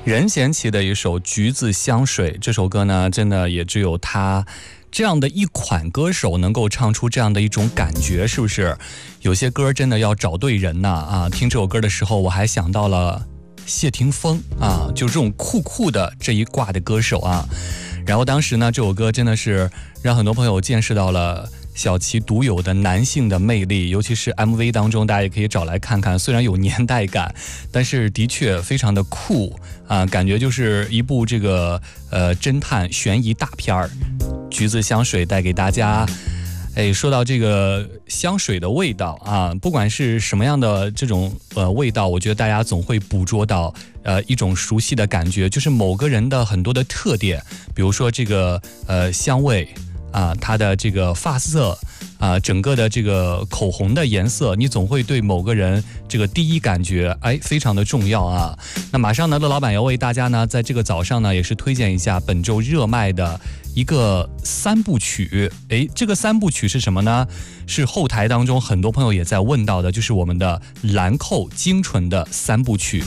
任贤齐的一首《橘子香水》，这首歌呢，真的也只有他这样的一款歌手能够唱出这样的一种感觉，是不是？有些歌真的要找对人呐啊！听这首歌的时候，我还想到了谢霆锋啊，就这种酷酷的这一挂的歌手啊。然后当时呢，这首歌真的是让很多朋友见识到了小齐独有的男性的魅力，尤其是 MV 当中，大家也可以找来看看。虽然有年代感，但是的确非常的酷啊，感觉就是一部这个侦探悬疑大片儿。橘子香水带给大家。说到这个香水的味道啊，不管是什么样的这种味道，我觉得大家总会捕捉到一种熟悉的感觉，就是某个人的很多的特点，比如说这个香味啊，它的这个发色啊，整个的这个口红的颜色，你总会对某个人这个第一感觉非常的重要啊。那马上呢，乐老板要为大家呢在这个早上呢也是推荐一下本周热卖的一个三部曲。这个三部曲是什么呢？是后台当中很多朋友也在问到的，就是我们的兰蔻精纯的三部曲。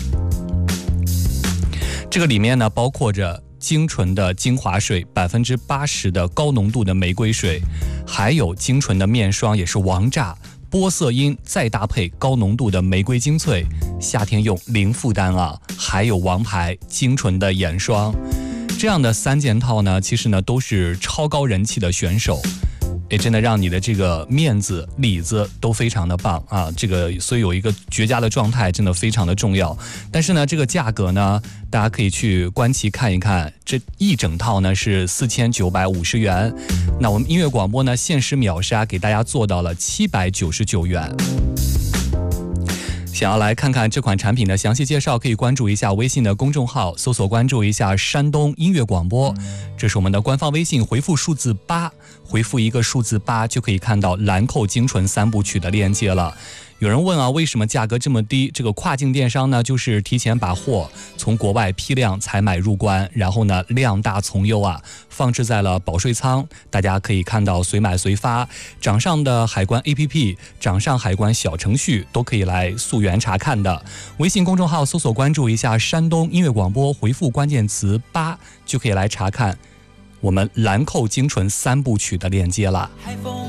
这个里面呢包括着精纯的精华水，80%的高浓度的玫瑰水，还有精纯的面霜，也是王炸玻色因，再搭配高浓度的玫瑰精粹，夏天用零负担啊，还有王牌精纯的眼霜。这样的三件套呢，其实呢都是超高人气的选手，也真的让你的这个面子里子都非常的棒啊！这个所以有一个绝佳的状态真的非常的重要。但是呢，这个价格呢，大家可以去观其看一看，这一整套呢是4950元。那我们音乐广播呢限时秒杀，给大家做到了799元。想要来看看这款产品的详细介绍，可以关注一下微信的公众号，搜索关注一下山东音乐广播，这是我们的官方微信，回复数字8，回复一个数字8就可以看到兰蔻精纯三部曲的链接了。有人问啊，为什么价格这么低？这个跨境电商呢，就是提前把货从国外批量采买入关，然后呢量大从优啊，放置在了保税仓，大家可以看到随买随发，掌上的海关 APP、掌上海关小程序都可以来溯源查看的。微信公众号搜索关注一下山东音乐广播，回复关键词8就可以来查看我们兰蔻精纯三部曲的链接了。